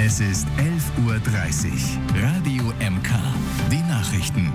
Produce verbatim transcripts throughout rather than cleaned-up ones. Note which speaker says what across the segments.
Speaker 1: Es ist elf Uhr dreißig. Radio M K. Die Nachrichten.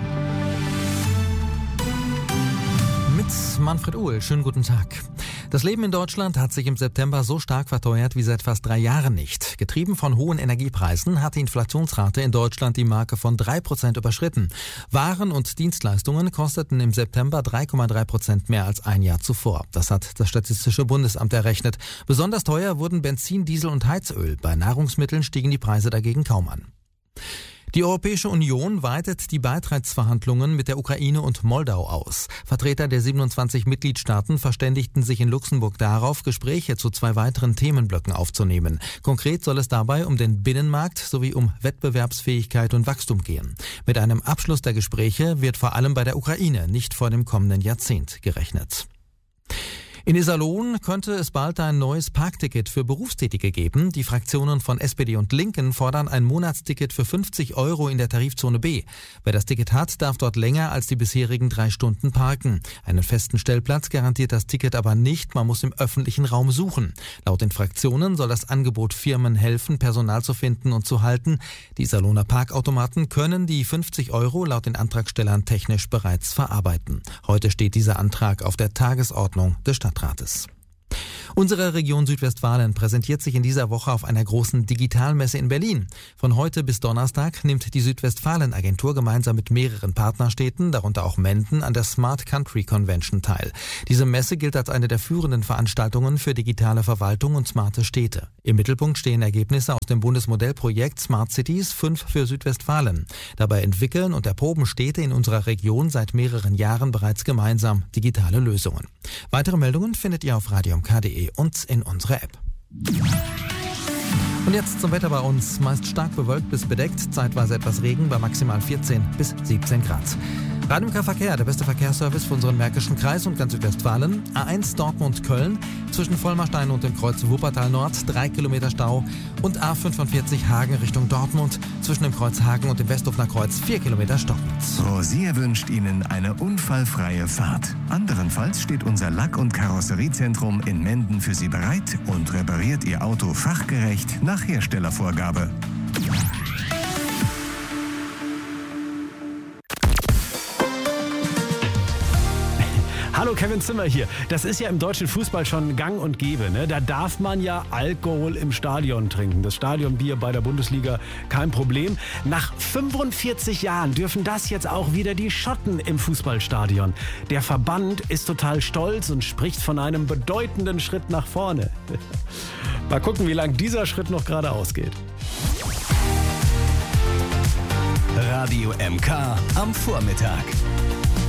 Speaker 2: Mit Manfred Uhl. Schönen guten Tag. Das Leben in Deutschland hat sich im September so stark verteuert wie seit fast drei Jahren nicht. Getrieben von hohen Energiepreisen hat die Inflationsrate in Deutschland die Marke von drei Prozent überschritten. Waren und Dienstleistungen kosteten im September drei Komma drei Prozent mehr als ein Jahr zuvor. Das hat das Statistische Bundesamt errechnet. Besonders teuer wurden Benzin, Diesel und Heizöl. Bei Nahrungsmitteln stiegen die Preise dagegen kaum an. Die Europäische Union weitet die Beitrittsverhandlungen mit der Ukraine und Moldau aus. Vertreter der siebenundzwanzig Mitgliedstaaten verständigten sich in Luxemburg darauf, Gespräche zu zwei weiteren Themenblöcken aufzunehmen. Konkret soll es dabei um den Binnenmarkt sowie um Wettbewerbsfähigkeit und Wachstum gehen. Mit einem Abschluss der Gespräche wird vor allem bei der Ukraine nicht vor dem kommenden Jahrzehnt gerechnet. In Iserlohn könnte es bald ein neues Parkticket für Berufstätige geben. Die Fraktionen von S P D und Linken fordern ein Monatsticket für fünfzig Euro in der Tarifzone B. Wer das Ticket hat, darf dort länger als die bisherigen drei Stunden parken. Einen festen Stellplatz garantiert das Ticket aber nicht. Man muss im öffentlichen Raum suchen. Laut den Fraktionen soll das Angebot Firmen helfen, Personal zu finden und zu halten. Die Iserlohner Parkautomaten können die fünfzig Euro laut den Antragstellern technisch bereits verarbeiten. Heute steht dieser Antrag auf der Tagesordnung des Stadtrates. Unsere Region Südwestfalen präsentiert sich in dieser Woche auf einer großen Digitalmesse in Berlin. Von heute bis Donnerstag nimmt die Südwestfalen-Agentur gemeinsam mit mehreren Partnerstädten, darunter auch Menden, an der Smart Country Convention teil. Diese Messe gilt als eine der führenden Veranstaltungen für digitale Verwaltung und smarte Städte. Im Mittelpunkt stehen Ergebnisse aus dem Bundesmodellprojekt Smart Cities fünf für Südwestfalen. Dabei entwickeln und erproben Städte in unserer Region seit mehreren Jahren bereits gemeinsam digitale Lösungen. Weitere Meldungen findet ihr auf radio m k punkt d e und in unserer App. Und jetzt zum Wetter bei uns. Meist stark bewölkt bis bedeckt, zeitweise etwas Regen bei maximal vierzehn bis siebzehn Grad. Radio M K Verkehr, der beste Verkehrsservice für unseren Märkischen Kreis und ganz Südwestfalen. A eins Dortmund-Köln, zwischen Vollmerstein und dem Kreuz Wuppertal Nord, drei Kilometer Stau. Und A fünfundvierzig Hagen Richtung Dortmund, zwischen dem Kreuz Hagen und dem Westhofener Kreuz, vier Kilometer Stopp.
Speaker 1: Rosier wünscht Ihnen eine unfallfreie Fahrt. Anderenfalls steht unser Lack- und Karosseriezentrum in Menden für Sie bereit und repariert Ihr Auto fachgerecht nach Herstellervorgabe.
Speaker 3: Hallo, Kevin Zimmer hier. Das ist ja im deutschen Fußball schon gang und gäbe, ne? Da darf man ja Alkohol im Stadion trinken. Das Stadionbier bei der Bundesliga, kein Problem. Nach fünfundvierzig Jahren dürfen das jetzt auch wieder die Schotten im Fußballstadion. Der Verband ist total stolz und spricht von einem bedeutenden Schritt nach vorne. Mal gucken, wie lang dieser Schritt noch gerade ausgeht.
Speaker 1: Radio M K am Vormittag.